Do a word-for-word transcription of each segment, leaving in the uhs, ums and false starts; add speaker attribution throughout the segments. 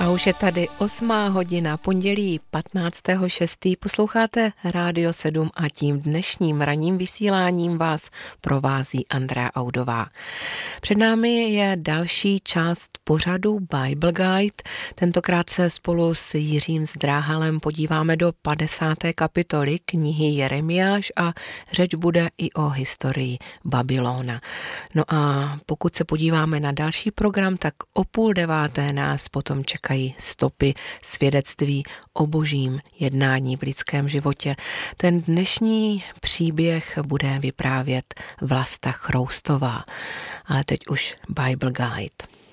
Speaker 1: A už je tady osmá hodina, pondělí patnáctého šestého Posloucháte Rádio sedm a tím dnešním ranním vysíláním vás provází Andrea Audová. Před námi je další část pořadu Bible Guide. Tentokrát se spolu s Jiřím Zdráhalem podíváme do padesáté kapitoly knihy Jeremiáš a řeč bude i o historii Babylona. No a pokud se podíváme na další program, tak o půl deváté nás potom čekají stopy svědectví o božím jednání v lidském životě. Ten dnešní příběh bude vyprávět Vlasta Chroustová. Ale teď už Bible Guide.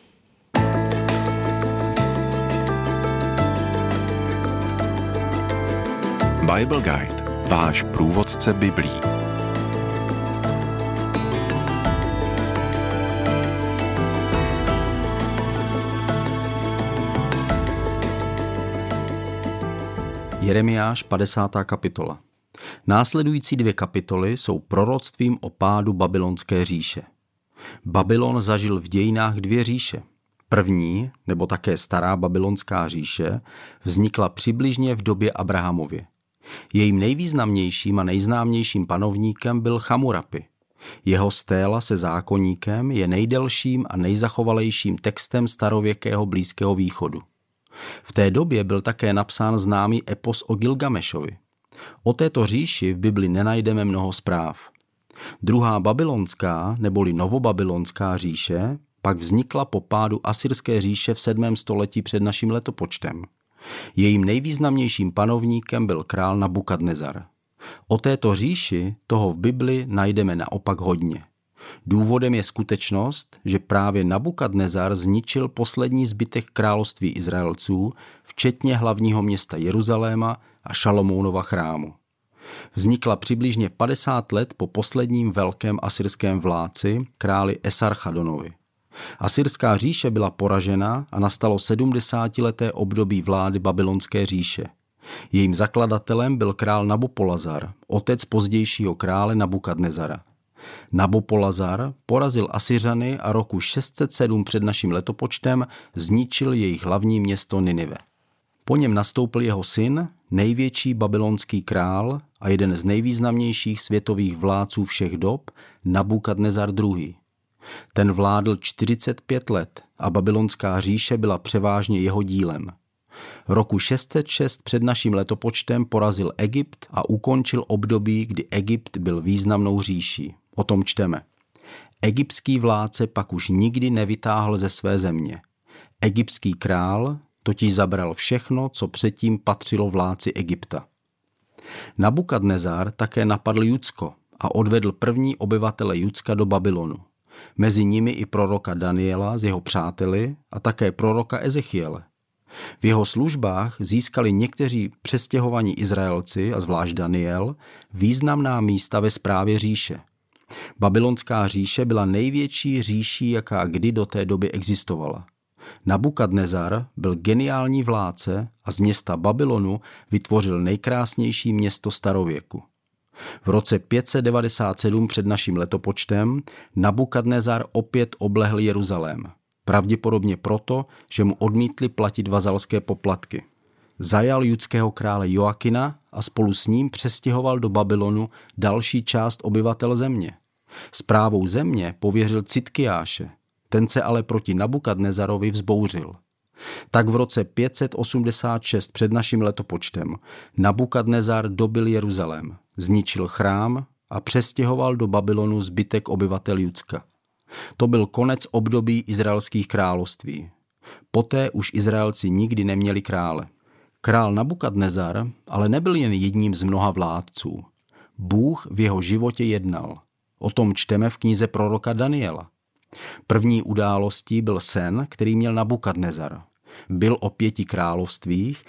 Speaker 2: Bible Guide, váš průvodce Biblí.
Speaker 3: Jeremiáš padesátá kapitola. Následující dvě kapitoly jsou proroctvím o pádu babylonské říše. Babylon zažil v dějinách dvě říše. První, nebo také stará babylonská říše, vznikla přibližně v době Abrahamově. Jejím nejvýznamnějším a nejznámějším panovníkem byl Chamurapi. Jeho stéla se zákoníkem je nejdelším a nejzachovalejším textem starověkého Blízkého východu. V té době byl také napsán známý epos o Gilgamešovi. O této říši v Bibli nenajdeme mnoho zpráv. Druhá babylonská neboli novobabylonská říše pak vznikla po pádu Asyrské říše v sedmém století před naším letopočtem. Jejím nejvýznamnějším panovníkem byl král Nabukadnezar. O této říši toho v Bibli najdeme naopak hodně. Důvodem je skutečnost, že právě Nabukadnezar zničil poslední zbytek království Izraelců, včetně hlavního města Jeruzaléma a Šalomounova chrámu. Vznikla přibližně padesát let po posledním velkém asyrském vládci, králi Esarchadonovi. Asyrská říše byla poražena a nastalo sedmdesátileté období vlády babylonské říše. Jejím zakladatelem byl král Nabopolazar, otec pozdějšího krále Nabukadnezara. Nabopolazar porazil Asyřany a roku šest set sedm před naším letopočtem zničil jejich hlavní město Ninive. Po něm nastoupil jeho syn, největší babylonský král a jeden z nejvýznamnějších světových vládců všech dob, Nabukadnezar druhý. Ten vládl čtyřicet pět let a babylonská říše byla převážně jeho dílem. Roku šest set šest před naším letopočtem porazil Egypt a ukončil období, kdy Egypt byl významnou říší. O tom čteme. Egyptský vládce pak už nikdy nevytáhl ze své země. Egyptský král totiž zabral všechno, co předtím patřilo vládci Egypta. Nabukadnezar také napadl Judsko a odvedl první obyvatele Judska do Babylonu. Mezi nimi i proroka Daniela s jeho přáteli a také proroka Ezechiele. V jeho službách získali někteří přestěhovaní Izraelci, a zvlášť Daniel, významná místa ve správě říše. Babylonská říše byla největší říší, jaká kdy do té doby existovala. Nabukadnezar byl geniální vládce a z města Babylonu vytvořil nejkrásnější město starověku. V roce pět set devadesát sedm před naším letopočtem Nabukadnezar opět oblehl Jeruzalém. Pravděpodobně proto, že mu odmítli platit vazalské poplatky. Zajal judského krále Joakina a spolu s ním přestěhoval do Babylonu další část obyvatel země. Správou země pověřil Citkiáše, ten se ale proti Nabukadnezarovi vzbouřil. Tak v roce pět set osmdesát šest před naším letopočtem Nabukadnezar dobyl Jeruzalém, zničil chrám a přestěhoval do Babylonu zbytek obyvatel Judska. To byl konec období izraelských království. Poté už Izraelci nikdy neměli krále. Král Nabukadnezar ale nebyl jen jedním z mnoha vládců. Bůh v jeho životě jednal. O tom čteme v knize proroka Daniela. První událostí byl sen, který měl Nabukadnezar. Byl o pěti královstvích,